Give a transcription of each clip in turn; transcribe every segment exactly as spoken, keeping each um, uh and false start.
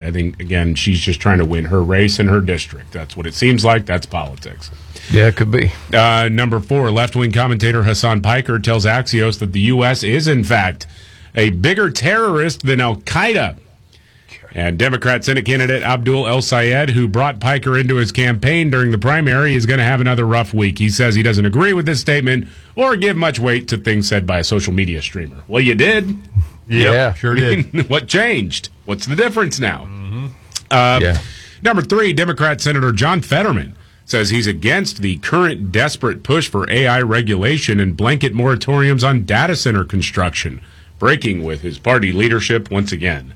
I think, again, she's just trying to win her race in her district. That's what it seems like. That's politics. Yeah, it could be. Uh, number four, left-wing commentator Hassan Piker tells Axios that the U S is, in fact, a bigger terrorist than Al-Qaeda. And Democrat Senate candidate Abdul El Sayed, who brought Piker into his campaign during the primary, is going to have another rough week. He says he doesn't agree with this statement or give much weight to things said by a social media streamer. Well, you did. Yep, yeah, sure did. What changed? What's the difference now? Mm-hmm. Uh, yeah. Number three, Democrat Senator John Fetterman says he's against the current desperate push for A I regulation and blanket moratoriums on data center construction, breaking with his party leadership once again.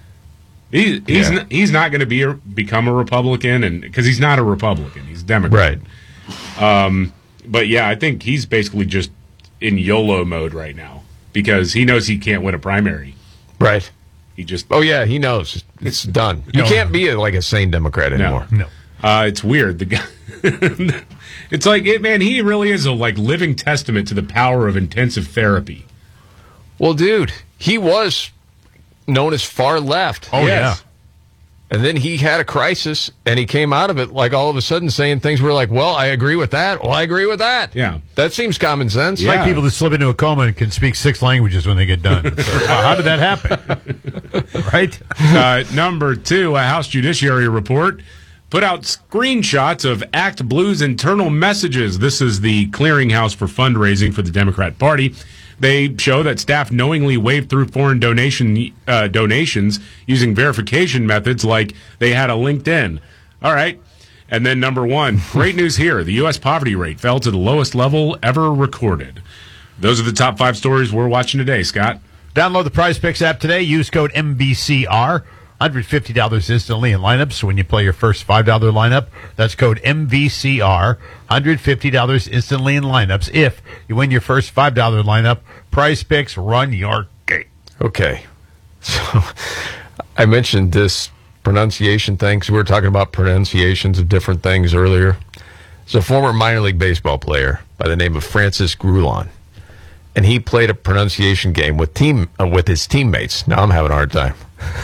He, he's Yeah. n- he's not going to be a, become a Republican, and because he's not a Republican, he's a Democrat. Right. Um, but yeah, I think he's basically just in YOLO mode right now because he knows he can't win a primary. Right. He just Oh, yeah, he knows. It's done. You No. can't be a, like a sane Democrat anymore. No. uh, it's weird. The guy, it's like it, man. He really is a like living testament to the power of intensive therapy. Well, dude, he was known as far left. Oh, Yes. And then he had a crisis, and he came out of it like all of a sudden saying things were like, well, I agree with that. Well, I agree with that. Yeah. That seems common sense. It's like people that slip into a coma and can speak six languages when they get done. So, how, how did that happen? Right? Uh, number two, a House Judiciary report put out screenshots of Act Blue's internal messages. This is the clearinghouse for fundraising for the Democrat Party. They show that staff knowingly waved through foreign donation uh, donations using verification methods like they had a LinkedIn. All right. And then number one, great news here. The U S poverty rate fell to the lowest level ever recorded. Those are the top five stories we're watching today, Scott. Download the Prize Picks app today. Use code M B C R. one hundred fifty dollars instantly in lineups. So when you play your first five dollar lineup, that's code M V C R. one hundred fifty dollars instantly in lineups. If you win your first five dollar lineup, Prize Picks, run your gate. Okay. So I mentioned this pronunciation thing because we were talking about pronunciations of different things earlier. It's a former minor league baseball player by the name of Francis Grulon. And he played a pronunciation game with team uh, with his teammates. Now I'm having a hard time.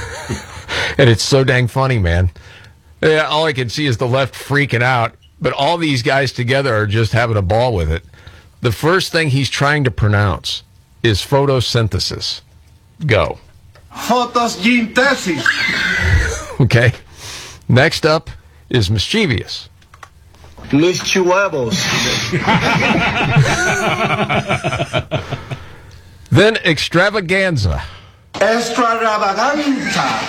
And it's so dang funny, man. Yeah, all I can see is the left freaking out, but all these guys together are just having a ball with it. The first thing he's trying to pronounce is photosynthesis. Go. Photosynthesis. Okay. Next up is mischievous. Mischievous. Then extravaganza. Extravaganza.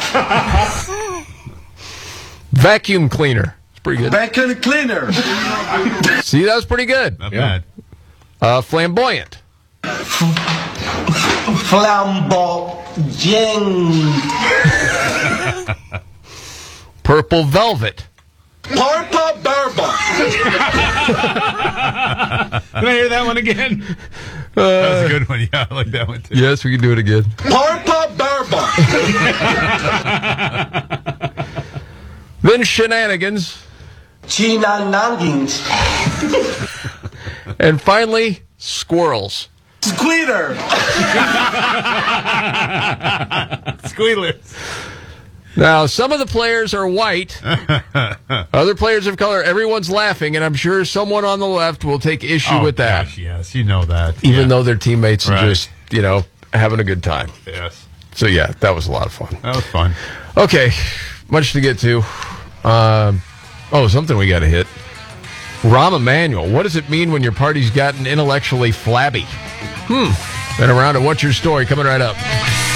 Vacuum cleaner. It's pretty good. Vacuum cleaner. See, that was pretty good. Not Yeah. bad. Uh, flamboyant. Flamboyant. Purple velvet. Purple Burba. Can I hear that one again? That was a good one. Yeah, I like that one too. Yes, we can do it again. Purple Burba. Then shenanigans. Chinanangins. And finally, squirrels. Squealer. Squealers. Now, some of the players are white. Other players of color. Everyone's laughing, and I'm sure someone on the left will take issue Oh, with that. gosh, yes, you know that. Even Yeah. though their teammates are Right. just, you know, having a good time. Yes. So, yeah, that was a lot of fun. That was fun. Okay, much to get to. Um, oh, something we got to hit. Rahm Emanuel. What does it mean when your party's gotten intellectually flabby? Hmm. Then around to What's Your Story? Coming right up.